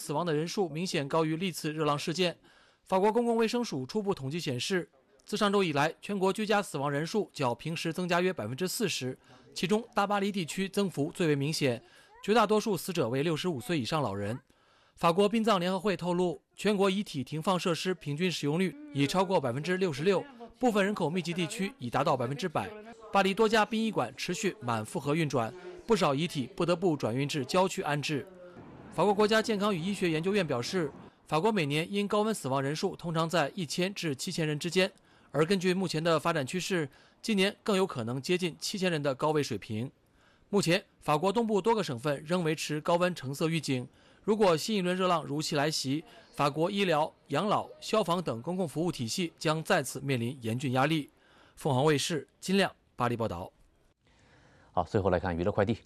死亡的人数明显高于历次热浪事件。法国公共卫生署初步统计显示，自上周以来，全国居家死亡人数较平时增加约40%，其中大巴黎地区增幅最为明显，绝大多数死者为65岁以上老人。法国殡葬联合会透露，全国遗体停放设施平均使用率已超过66%，部分人口密集地区已达到100%。巴黎多家殡仪馆持续满负荷运转，不少遗体不得不转运至郊区安置。法国国家健康与医学研究院表示，法国每年因高温死亡人数通常在1000至7000人之间，而根据目前的发展趋势，今年更有可能接近7000人的高位水平。目前，法国东部多个省份仍维持高温橙色预警。如果新一轮热浪如期来袭，法国医疗、养老、消防等公共服务体系将再次面临严峻压力。凤凰卫视金亮巴黎报道。 好，最后来看娱乐快递。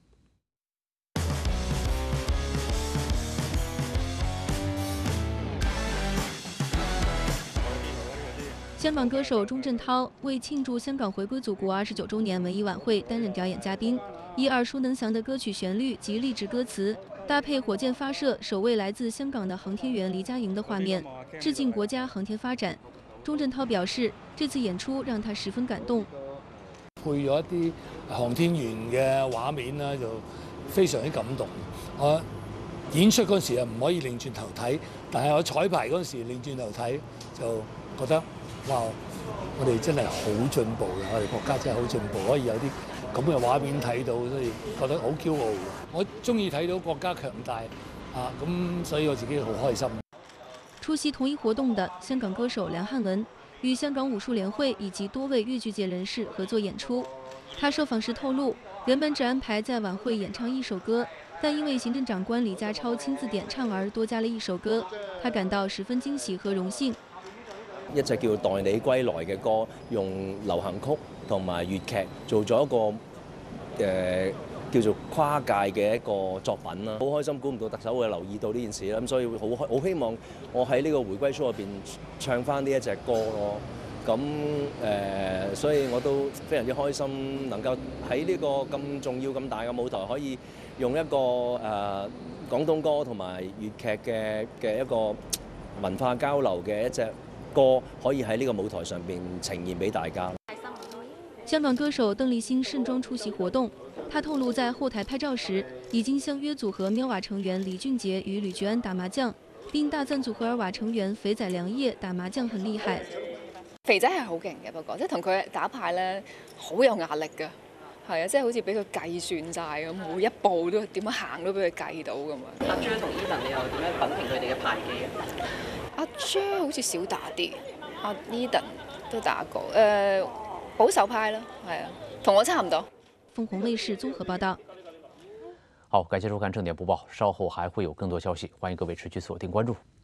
香港歌手钟镇涛为庆祝香港回归祖国29周年文艺晚会担任表演嘉宾，以耳熟能详的歌曲旋律及励志歌词，搭配火箭发射首位来自香港的航天员黎佳莹的画面，致敬国家航天發展。鐘鎮濤表示，這次演出讓他十分感動。 配咗一啲航天員嘅畫面啦，就非常之感動。我演出嗰時啊唔可以擰轉頭睇，但係我彩排嗰時擰轉頭睇，就覺得哇！我哋真係好進步嘅，我哋國家真係好進步，可以有啲咁嘅畫面睇到，所以覺得好驕傲。我中意睇到國家強大啊，咁所以我自己好開心。 出席同一活動的香港歌手梁漢文與香港武術聯會以及多位粵劇界人士合作演出。他受訪時透露，原本只安排在晚會演唱一首歌，但因為行政長官李家超親自點唱而多加了一首歌，他感到十分驚喜和榮幸。 一隻叫《待你歸來》嘅歌，用流行曲同埋粵劇做咗一個叫做跨界嘅一個作品啦。好開心，估唔到特首會留意到呢件事啦，咁所以好希望我喺呢個回歸 show 入邊唱翻呢一隻歌咯。咁所以我都非常之開心，能夠喺呢個咁重要咁大嘅舞台，可以用一個廣東歌同埋粵劇嘅一個文化交流嘅一隻歌，可以喺呢個舞台上邊呈現俾大家。 香港歌手鄧麗欣盛裝出席活動，她透露在後台拍照時，已經相約組合喵娃成員李俊傑與呂爵安打麻將，並大讚組合兒娃成員肥仔良業打麻將很厲害。 肥仔係好勁嘅，不過即係同佢打牌咧，好有壓力㗎。係啊，即係好似俾佢計算晒咁，每一步都點樣行都俾佢計到咁樣。 阿 J 同 Eden 你又點樣品評佢哋嘅牌技啊？ 阿 J 好似少打啲，阿 Eden 都打過，保守派啦，係啊，同我差唔多。 鳳凰衛視綜合報道。 好，感謝收看正點播報，稍後還會有更多消息，歡迎各位持續鎖定關注。